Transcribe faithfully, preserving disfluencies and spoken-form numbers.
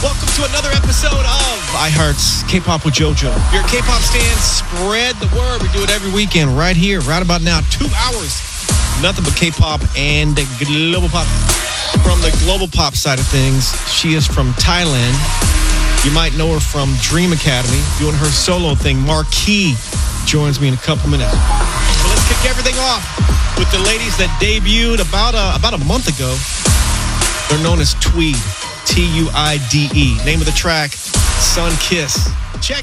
Welcome to another episode of iHeart's K-Pop with JoJo. If you're a K-Pop stan, spread the word. We do it every weekend right here, right about now. Two hours. Nothing but K-Pop and global pop. From the global pop side of things, she is from Thailand. You might know her from Dream Academy, doing her solo thing. Marquee joins me in a couple minutes. So let's kick everything off with the ladies that debuted about a, about a month ago. They're known as Tweed. T U I D E. Name of the track, Sun Kiss. Check